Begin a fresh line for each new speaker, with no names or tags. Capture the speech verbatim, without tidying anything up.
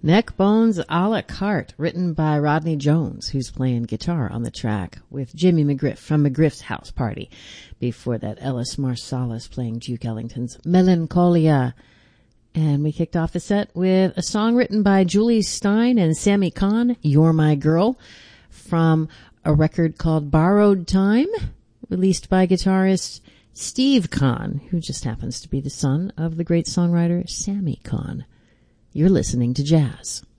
Neck Bones a la carte, written by Rodney Jones, who's playing guitar on the track, with Jimmy McGriff from McGriff's House Party. Before that, Ellis Marsalis playing Duke Ellington's Melancholia. And we kicked off the set with a song written by Julie Stein and Sammy Kahn, You're My Girl, from a record called Borrowed Time, released by guitarist Steve Kahn, who just happens to be the son of the great songwriter Sammy Kahn. You're listening to Jazz.